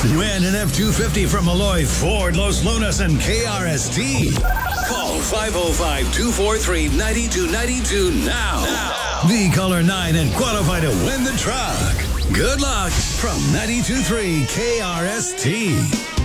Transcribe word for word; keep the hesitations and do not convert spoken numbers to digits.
Win an F two fifty from Malloy Ford, Los Lunas, and K R S T. Call five oh five, two four three, nine two nine two now. now. The Color nine and qualify to win the truck. Good luck from ninety-two point three K R S T.